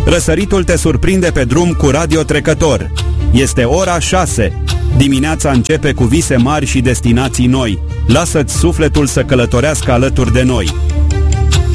Răsăritul te surprinde pe drum cu Radio Trecător. Este ora 6. Dimineața începe cu vise mari și destinații noi. Lasă-ți sufletul să călătorească alături de noi.